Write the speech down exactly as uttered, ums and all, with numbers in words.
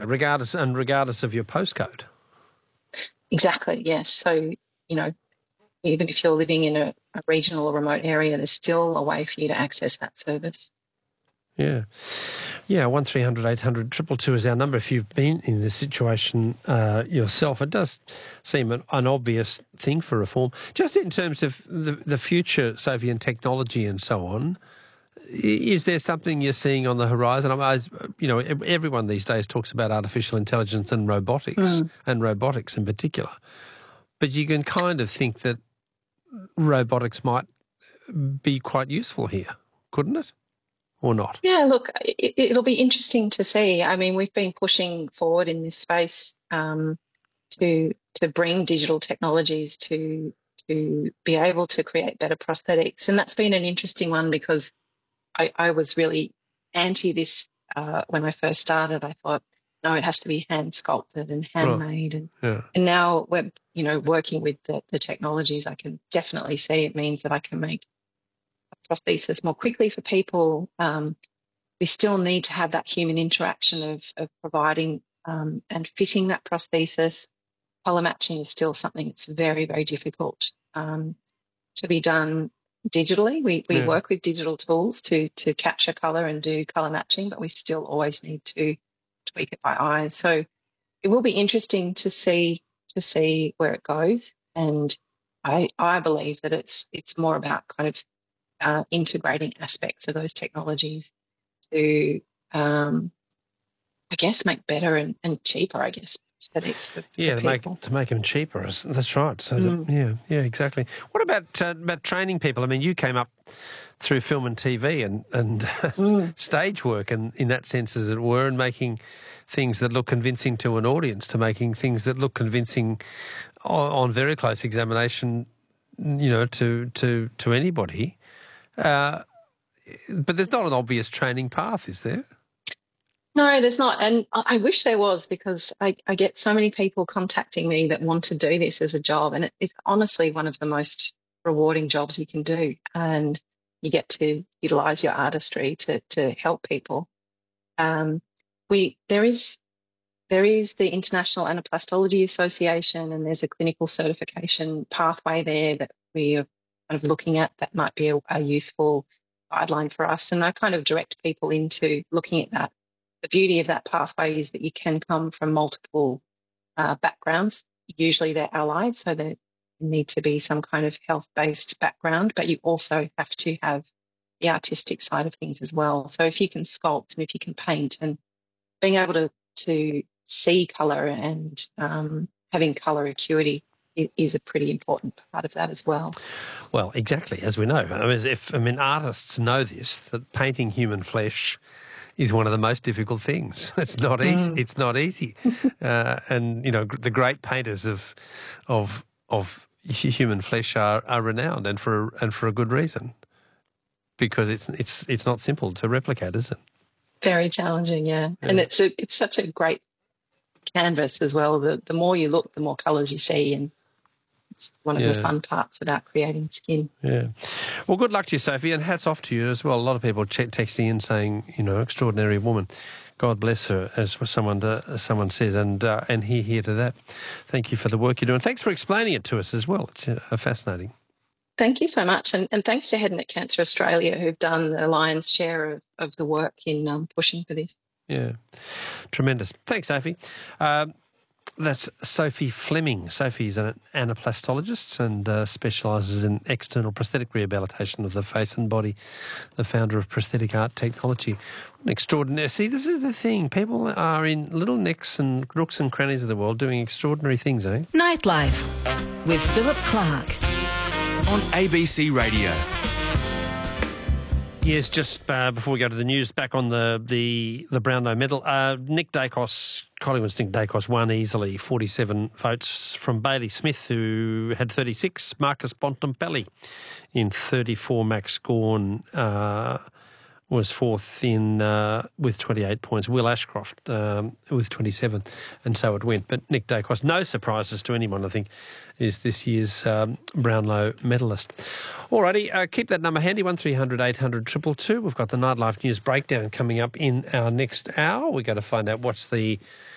regardless and regardless of your postcode. Exactly, yes. So, you know, even if you're living in a, a regional or remote area, there's still a way for you to access that service. Yeah. Yeah, one three hundred eight hundred two two two is our number if you've been in this situation uh, yourself. It does seem an, an obvious thing for reform. Just in terms of the, the future, Sophie, and technology and so on, is there something you're seeing on the horizon? I mean, you know, everyone these days talks about artificial intelligence and robotics, mm. and robotics in particular. But you can kind of think that robotics might be quite useful here, couldn't it? Or not? Yeah, look, it, it'll be interesting to see. I mean, we've been pushing forward in this space um, to to bring digital technologies to to be able to create better prosthetics, and that's been an interesting one because I, I was really anti this uh, when I first started. I thought, no, it has to be hand sculpted and handmade, oh, and yeah. and now we're you know working with the, the technologies. I can definitely see it means that I can make prosthesis more quickly for people. Um, we still need to have that human interaction of, of providing um, and fitting that prosthesis. Colour matching is still something that's very, very difficult um, to be done digitally. We we yeah. work with digital tools to to capture colour and do colour matching, but we still always need to tweak it by eye. So it will be interesting to see to see where it goes. And I I believe that it's it's more about kind of Uh, integrating aspects of those technologies to, um, I guess, make better and, and cheaper, I guess, aesthetics for, yeah, for to people. make to make them cheaper. That's right. So, Mm. that, yeah, yeah, exactly. What about uh, about training people? I mean, you came up through film and T V and and mm. stage work, and in that sense, as it were, and making things that look convincing to an audience, to making things that look convincing on, on very close examination, you know, to to to anybody. Uh, but there's not an obvious training path, is there? No, there's not. And I wish there was, because I, I get so many people contacting me that want to do this as a job. And it, it's honestly one of the most rewarding jobs you can do. And you get to utilise your artistry to, to help people. Um, we there is there is the International Anaplastology Association, and there's a clinical certification pathway there that we are kind of looking at that might be a, a useful guideline for us. And I kind of direct people into looking at that. The beauty of that pathway is that you can come from multiple uh, backgrounds. Usually they're allied, so they need to be some kind of health-based background, but you also have to have the artistic side of things as well. So if you can sculpt and if you can paint, and being able to, to see colour and um, having colour acuity is a pretty important part of that as well. Well, exactly, as we know. I mean, if I mean, artists know this, that painting human flesh is one of the most difficult things. It's not easy. Mm. It's not easy. uh, and you know, the great painters of of of human flesh are, are renowned, and for and for a good reason, because it's it's it's not simple to replicate, is it? Very challenging, yeah. yeah. And it's a, it's such a great canvas as well. The the more you look, the more colours you see, and it's one of yeah. the fun parts about creating skin. Yeah. Well, good luck to you, Sophie, and hats off to you as well. A lot of people texting in saying, you know, extraordinary woman. God bless her, as someone uh, someone said, and uh, and hear here to that. Thank you for the work you're doing. Thanks for explaining it to us as well. It's uh, fascinating. Thank you so much, and, and thanks to Head and Neck Cancer Australia, who've done the lion's share of, of the work in um, pushing for this. Yeah, tremendous. Thanks, Sophie. Um, That's Sophie Fleming. Sophie's an anaplastologist and uh, specialises in external prosthetic rehabilitation of the face and body, the founder of Prosthetic Art Technology. Extraordinary. See, this is the thing. People are in little nicks and crooks and crannies of the world doing extraordinary things, eh? Nightlife with Philip Clark on A B C Radio. Yes, just uh, before we go to the news, back on the the, the Brownlow medal, uh, Nick Dacos, Collingwood's Nick Dacos won easily, forty-seven votes from Bailey Smith, who had thirty-six, Marcus Bontempelli in thirty-four, Max Gawn uh, was fourth in uh, with twenty-eight points, Will Ashcroft um, with twenty-seven, and so it went. But Nick Dacos, no surprises to anyone, I think, is this year's um, Brownlow medalist. Alrighty, uh, keep that number handy, one three hundred eight hundred two two two. We've got the Nightlife News Breakdown coming up in our next hour. We're going to find out what's the